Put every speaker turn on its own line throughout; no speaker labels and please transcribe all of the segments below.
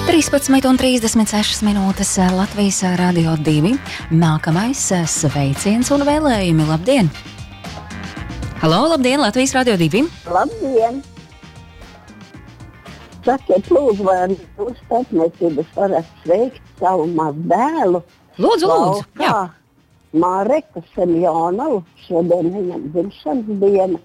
13:36 minūtes Latvijas Radio 2. Nākamais sveiciens un vēlējumi. Labdien! Halo, labdien, Latvijas Radio 2.
Labdien! Sakiet, lūdzu, vai jūs starpniecības varat sveikt savu mazdēlu?
Lūdzu, jā.
Mareka Semjonovu, šodien viņam dzimšanas diena.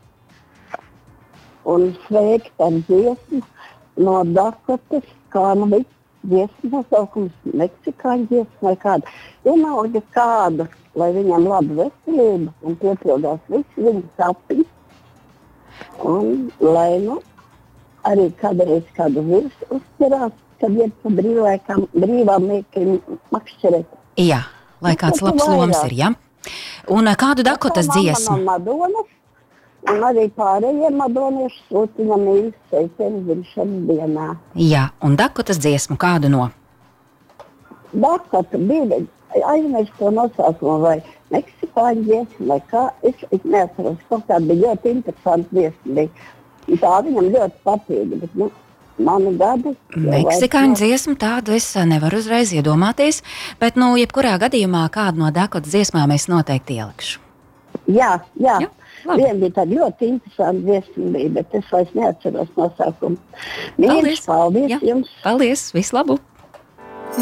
Un sveikt ar dziesmu no Dakotas, kā nu bija dziesmu nosaukums, meksikāņu dziesmu vai kādu. Vienalga kādu, lai viņam laba veselība un piepildās visi viņa sapņi. Un lai arī kādreiz kādu virs uzķerās, kad iet pa brīvām mīkļiem makšķerēt.
Jā, lai kāds labs loms ir, jā. Un kādu Dakotas dziesmu?
No Madonas, un arī pārējiem madoniešu sūtiņam mīļas sveicienus dzimšanas dienā.
Jā, un Dakotas dziesmu kādu no?
Dakota bija, aizmirst to nosaukumu, vai meksikāņu dziesmu, vai kā, es neatceros, kaut kā bija ļoti interesanti dziesma bija. Tā viņam ļoti patīk, bet, manu gadu...
Meksikāņu dziesmu tādu es nevaru uzreiz iedomāties, bet, jebkurā gadījumā kādu no Dakotas dziesmām es noteikti ielikšu.
Jā.
Labi.
Viena bija tāda ļoti interesanta dziesma bija, bet es vairs neatceros nosaukumu. Mīļš, paldies jums!
Paldies, visu labu!